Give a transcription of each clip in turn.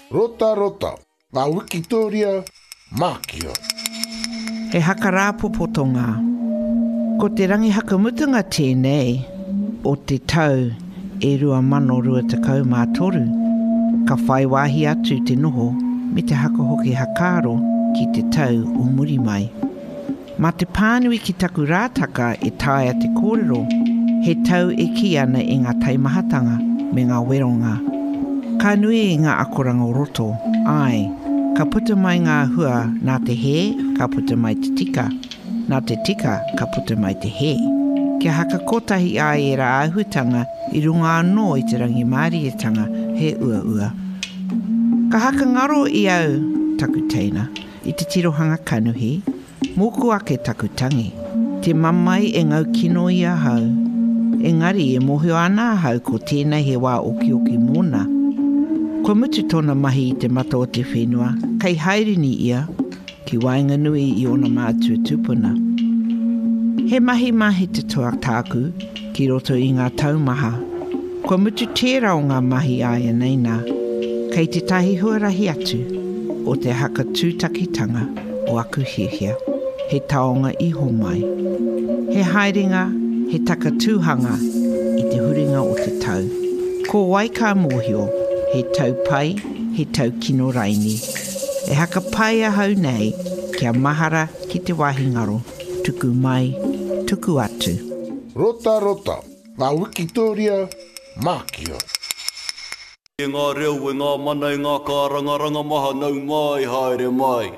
Rota rota, ngā Wikitoria Mākio. He haka rāpopotonga. Ko te rangi hakamutunga tēnei o te tau e 2023, ka whai wāhi atu te noho me te haka hoki hakaro ki te tau o muri mai. Ma te pānui ki taku rātaka e taia te kōrero, he tau e ki ana i ngā taimahatanga me ngā weronga. Ka nui i ngā akoranga o roto, ai, ka puta mai ngā hua nā te he, ka puta mai te tika, nā te tika, ka puta mai te he. Kia haka kotahi ai e rā ahutanga i runga anō i te rangi mārietanga he ua ua. Ka haka ngaro i au taku teina, i te tirohanga kanuhi, moku ake taku tangi. Te mamai e ngau kino i a hau. Engari e mohio ana hau ko tēnei he wā oki oki mōna. Ko mutu tōna mahi i te mata o te whenua, kei hairini ia, ki wainga nui i ona mātua tupuna. He mahi mahi te toa tāku, ki roto i ngā taumaha. Ko mutu tērā o ngā mahi aia neina, kei te tahi huarahi atu, o te haka tūtakitanga o aku hihia, he taonga iho mai. He haerenga, he taka tūhanga i te huringa o te tau. Ko waika mōhio, he tau pai, he tau kino raini. E haka pai a hau nei, kia mahara ki te wahingaro, tuku mai, tuku atu. Rota rota, ngā Wikitoria Mākio. E ngā reo e ngā mana e ngā kārangaranga maha nau mai haere mai.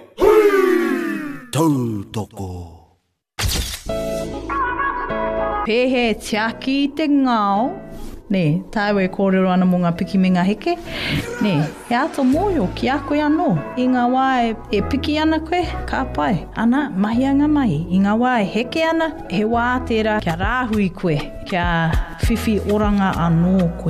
Tautoko. Pehe tiaki i te ngāo. Ne, tāu e kōrero ana mō ngā piki me ngā heke. Ne, he ato mōhio ki a koe anō. I ngā wā e piki ana koe, ka pai. Ana, mahi anga mahi. I ngā wā e heke ana, he wā tērā kia rāhui koe, kia whiwhi oranga anō koe.